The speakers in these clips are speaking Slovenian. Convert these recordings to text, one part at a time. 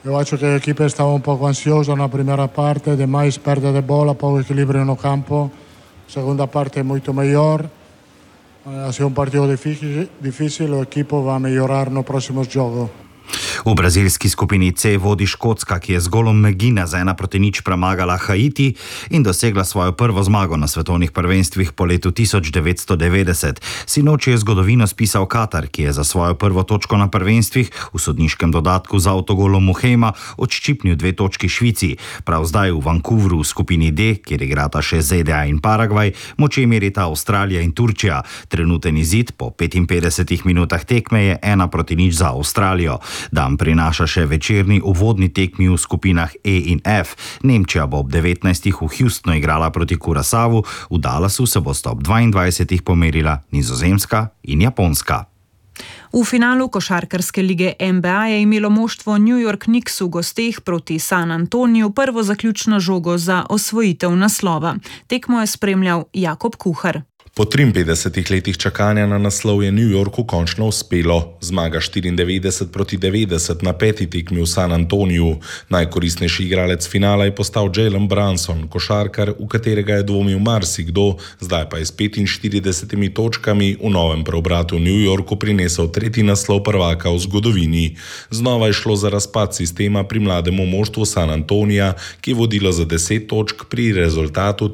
Eu acho que a equipa estava um pouco ansiosa na primeira parte, demais perda de bola, pouco equilíbrio no campo. Segunda parte muito melhor. Ha sido um partido difícil, o equipo vai melhorar no próximo jogo. V brazilski skupini C vodi Škotska, ki je z golom McGinna za 1-0 premagala Haiti in dosegla svojo prvo zmago na svetovnih prvenstvih po letu 1990. Sinoči je zgodovino spisal Katar, ki je za svojo prvo točko na prvenstvih v sodniškem dodatku z avtogolom Muhejma odščipnil 2 točki Švici. Prav zdaj v Vancouvru v skupini D, kjer igrata še ZDA in Paragvaj, moči merita Avstralija in Turčija. Trenuten izid po 55 minutah tekme je 1-0 za Avstralijo. Dan prinaša še večerni uvodni tekmi v skupinah E in F. Nemčija bo ob 19. v Houstonu igrala proti Curaçaovu, v Dallasu se bosta ob 22. pomerila Nizozemska in Japonska. V finalu košarkarske lige NBA je imelo moštvo New York Knicks v gosteh proti San Antoniju prvo zaključno žogo za osvojitev naslova. Tekmo je spremljal Jakob Kuhar. Po 53 letih čakanja na naslov je New Yorku končno uspelo. Zmaga 94-90 na 5. tekmi v San Antoniju. Najkoristnejši igralec finala je postal Jalen Brunson, košarkar, v katerega je dvomil marsikdo, zdaj pa je s 45 točkami v novem preobratu v New Yorku prinesel 3. naslov prvaka v zgodovini. Znova je šlo za razpad sistema pri mlademu moštvu San Antonija, ki je vodilo za 10 točk pri rezultatu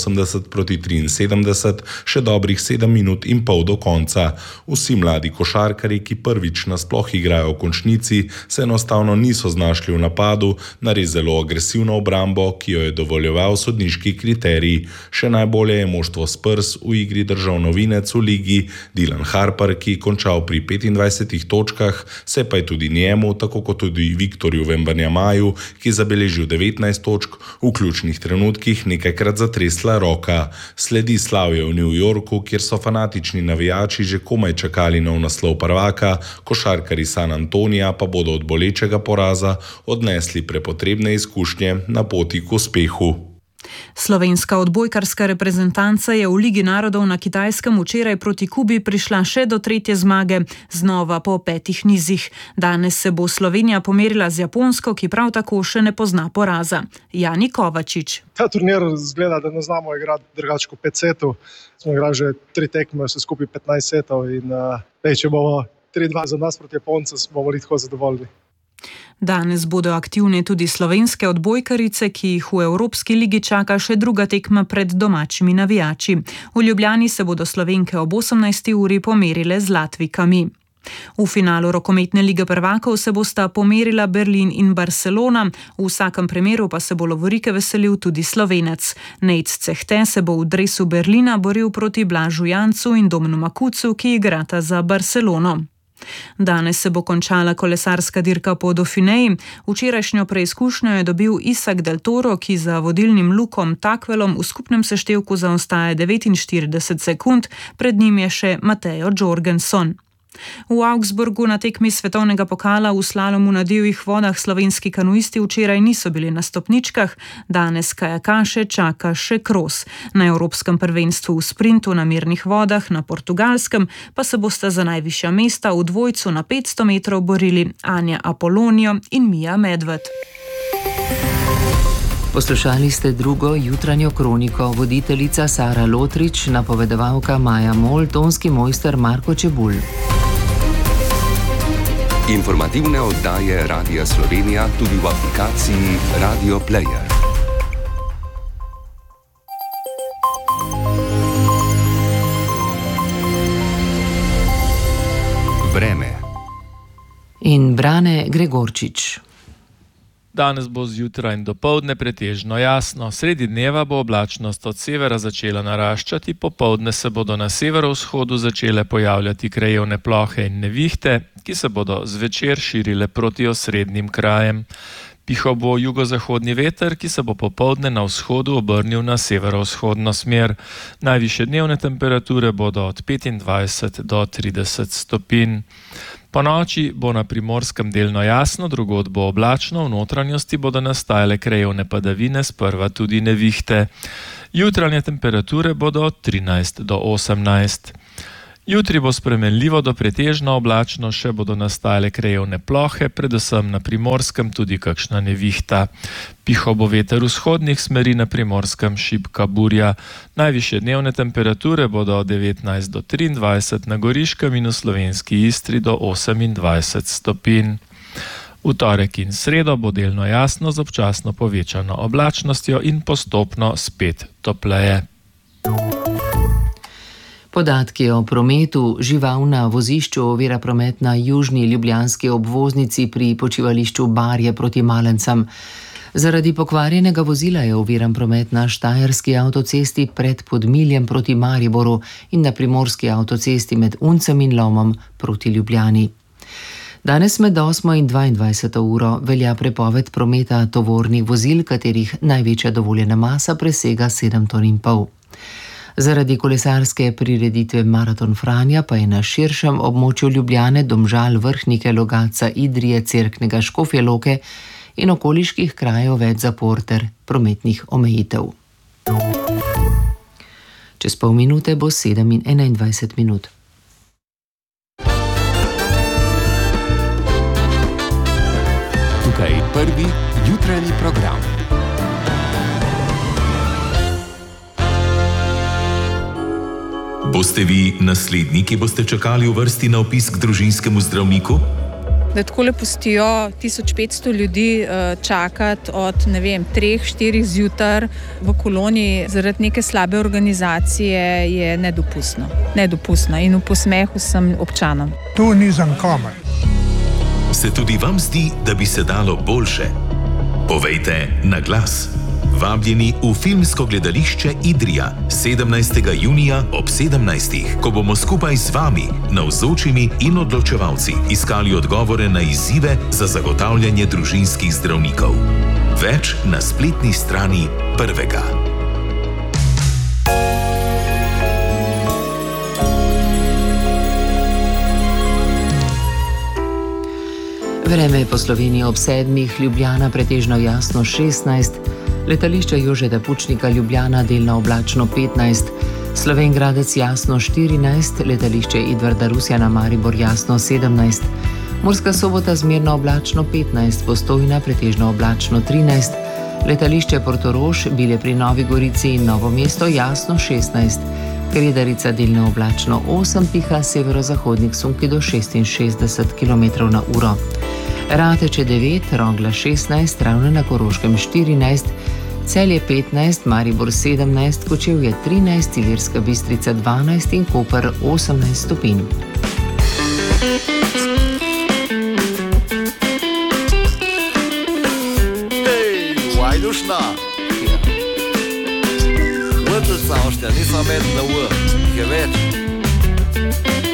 83-73, še dobrih 7 minut in pol do konca. Vsi mladi košarkarji, ki prvič nasploh igrajo v končnici, se enostavno niso znašli v napadu na res zelo agresivno obrambo, ki jo je dovoljeval sodniški kriterij. Še najbolje je moštvo Spurs v igri držal novinec v ligi Dylan Harper, ki je končal pri 25 točkah, se pa je tudi njemu, tako kot tudi Viktorju Wembanyamaju, ki je zabeležil 19 točk, v ključnih trenutkih nekajkrat zatresla roka. Sledi slavje v New Yorku, kjer so fanatični navijači že komaj čakali nov naslov prvaka, košarkarji San Antonija pa bodo od bolečega poraza odnesli prepotrebne izkušnje na poti k uspehu. Slovenska odbojkarska reprezentanca je v Ligi narodov na Kitajskem včeraj proti Kubi prišla še do 3. zmage, znova po 5 nizih. Danes se bo Slovenija pomerila z Japonsko, ki prav tako še ne pozna poraza. Jani Kovačič. Ta turnir zgleda, da ne znamo igrati drugače kot 5 setov. Smo igrali že 3 tekme, vse skupaj 15 setov in če bomo 3-2 za nas proti Japoncu, bomo lahko zadovoljni. Danes bodo aktivne tudi slovenske odbojkarice, ki jih v Evropski ligi čaka še druga tekma pred domačimi navijači. V Ljubljani se bodo Slovenke ob 18. uri pomerile z Latvijkami. V finalu rokometne lige prvakov se bosta pomerila Berlin in Barcelona, v vsakem primeru pa se bo lovorike veselil tudi Slovenec. Nejc Cehte se bo v dresu Berlina boril proti Blažu Jancu in Domnu Makucu, ki igrata za Barcelono. Danes se bo končala kolesarska dirka po Dauphineji. Včerajšnjo preizkušnjo je dobil Isak Del Toro, ki za vodilnim Lukom Takvelom v skupnem seštevku zaostaja 49 sekund, pred njim je še Mateo Jorgenson. V Augsburgu na tekmi svetovnega pokala v slalomu na divjih vodah slovenski kanuisti včeraj niso bili na stopničkah, danes kajakaše čaka še kros. Na Evropskem prvenstvu v sprintu na mirnih vodah na Portugalskem pa se bosta za najvišja mesta v dvojcu na 500 metrov borili Anja Apolonio in Mija Medved. Poslušali ste drugo jutranjo kroniko, voditeljica Sara Lotrič, napovedovalka Maja Mol, tonski mojster Marko Čebulj. Informativne oddaje Radia Slovenija tudi v aplikaciji Radio Player. Vreme in Brane Gregorčič. Danes bo zjutraj in dopoldne pretežno jasno, sredi dneva bo oblačnost od severa začela naraščati, popoldne se bodo na severovzhodu začele pojavljati krajevne plohe in nevihte, ki se bodo zvečer širile proti osrednjim krajem. Pihal bo jugozahodni veter, ki se bo popoldne na vzhodu obrnil na severovzhodno smer. Najvišje dnevne temperature bodo od 25 do 30 stopinj. Po noči bo na Primorskem delno jasno, drugod bo oblačno, v notranjosti bodo nastajale krajevne padavine, sprva tudi nevihte. Jutranje temperature bodo od 13 do 18. Jutri bo spremenljivo do pretežno oblačno, še bodo nastajale krajevne plohe, predvsem na Primorskem tudi kakšna nevihta. Pihal bo veter vzhodnih smeri, na Primorskem šibka burja. Najvišje dnevne temperature bodo od 19 do 23, na Goriškem in v slovenski Istri do 28 stopinj. V torek in sredo bo delno jasno z občasno povečano oblačnostjo in postopno spet topleje. Podatki o prometu žival na vozišču ovira promet na južni ljubljanski obvoznici pri počivališču Barje proti Malencem. Zaradi pokvarjenega vozila je oviran promet na Štajerski avtocesti pred Podmiljem proti Mariboru in na Primorski avtocesti med Uncem in Lomom proti Ljubljani. Danes med 8 in 22 uro velja prepoved prometa tovornih vozil, katerih največja dovoljena masa presega 7,5 ton. Zaradi kolesarske prireditve Maraton Franja pa je na širšem območju Ljubljane, Domžal, Vrhnike, Logatca, Idrije, Cerknega, Škofje Loke in okoliških krajev več zapor ter prometnih omejitev. Čez pol minute bo 7 in 21 minut. Tukaj prvi jutranji program. Boste vi naslednji, ki boste čakali v vrsti na opis k družinskemu zdravniku? Da takole pustijo 1500 ljudi čakati od 3-4 zjutraj v koloni zaradi neke slabe organizacije je nedopustno. Nedopustno in v posmehu sem občanom. To ni za nikomer. Se tudi vam zdi, da bi se dalo boljše? Povejte na glas. Vabljeni v filmsko gledališče Idrija 17. junija ob 17. ko bomo skupaj z vami, navzočimi in odločevalci, iskali odgovore na izzive za zagotavljanje družinskih zdravnikov. Več na spletni strani Prvega. Vreme je po Sloveniji ob 7, Ljubljana pretežno jasno 16, letališče Jožeta Pučnika Ljubljana delno oblačno 15, Slovenj Gradec jasno 14, letališče Edvarda Rusjana Maribor jasno 17, Murska Sobota zmerno oblačno 15, Postojna pretežno oblačno 13, letališče Portorož, Bile pri Novi Gorici in Novo mesto jasno 16, Kredarica delno oblačno 8, piha severozahodnik sunki do 66 km/h. Rateče 9, Rogla 16, Ravne na Koroškem 14, Celje 15, Maribor 17, Kočevje 13, Ilirska Bistrica 12 in Koper 18 stopinj. Hej, Vajdušna! Vrtel sam ošte, nisam med na ur, je več.